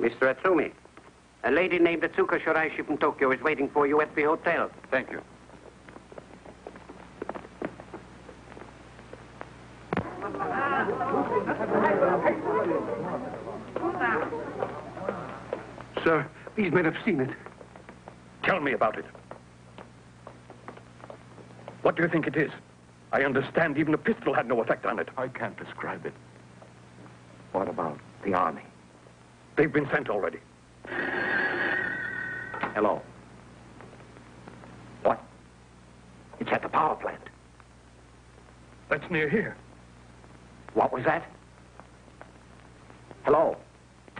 Mr. Atsumi, a lady named Atsuko Shiraishi from Tokyo is waiting for you at the hotel. Thank you. Sir, these men have seen it. Tell me about it. What do you think it is? I understand even a pistol had no effect on it. I can't describe it. What about the army? They've been sent already. Hello. What? It's at the power plant. That's near here. What was that? Hello.